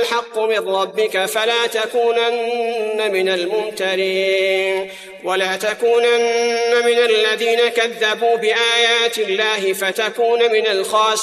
الحق من ربك فلا تكونن من الممترين ولا تكونن من الذين كذبوا بآيات الله فتكون من الخاسرين.